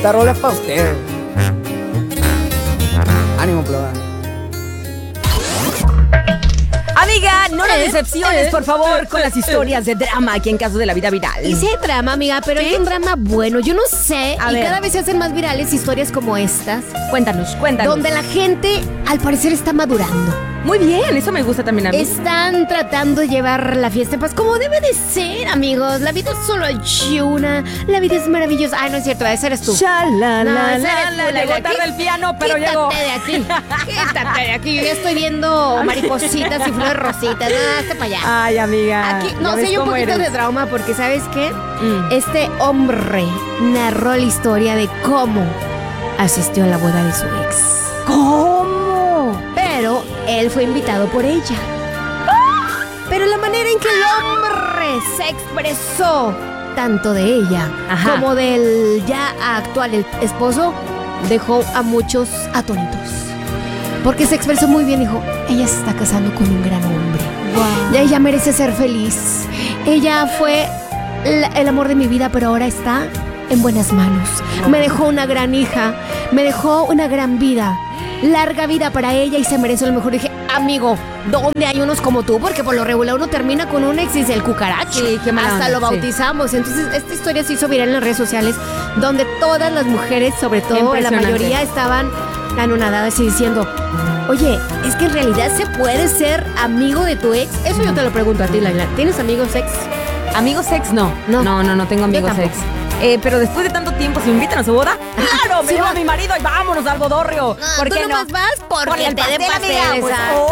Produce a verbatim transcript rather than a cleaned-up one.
Esta rola es para usted. Ánimo, pleba. Amiga, no nos decepciones, por favor, con las historias de drama aquí en Casos de la Vida Viral. Y sí hay drama, amiga, pero ¿Sí? hay un drama bueno. Yo no sé, A y ver. cada vez se hacen más virales historias como estas, Cuéntanos, cuéntanos. donde la gente, al parecer, está madurando. Muy bien, eso me gusta también a mí. Están tratando de llevar la fiesta en paz como debe de ser, amigos. La vida es solo una. La vida es maravillosa. Ay, no es cierto, ese eres tú. Shala, No, la, ese la, eres la, tú, la llegó de aquí. tarde el piano, pero Quítate llegó. de aquí. Quítate de aquí. Yo ya estoy viendo maripositas y flores rositas. No, hazte para allá. Ay, amiga. Aquí, ya no, ves sé, hay un cómo poquito eres. de trauma porque, ¿sabes qué? Mm. Este hombre narró la historia de cómo asistió a la boda de su ex. ¿Cómo? Pero él fue invitado por ella. Pero la manera en que el hombre se expresó, tanto de ella Ajá. como del ya actual el esposo, dejó a muchos atónitos. Porque se expresó muy bien, dijo, ella se está casando con un gran hombre. Wow. Y ella merece ser feliz. Ella fue la- el amor de mi vida, pero ahora está en buenas manos. Me dejó una gran hija, me dejó una gran vida. Larga vida para ella y se merece lo mejor. Y dije, amigo, ¿dónde hay unos como tú? Porque por lo regular uno termina con un ex y dice el cucaracho. Sí, qué mala Hasta onda, lo sí. bautizamos. Entonces, esta historia se hizo viral en las redes sociales, donde todas las mujeres, sobre todo la Impresionante. mayoría, estaban anonadadas y diciendo, oye, es que en realidad se puede ser amigo de tu ex. Eso yo te lo pregunto a ti, Laila. ¿Tienes amigos ex? ¿Amigos ex? No. No. No, no, no tengo amigos tampoco. ex. Eh, pero después de tanto tiempo, si me invitan a su boda, ¡claro! Me Sí, llevo va. a mi marido y vámonos al bodorrio. ¿Por tú qué no? nomás vas porque Por el te den pastel, amiga, pasteles. pues, ah.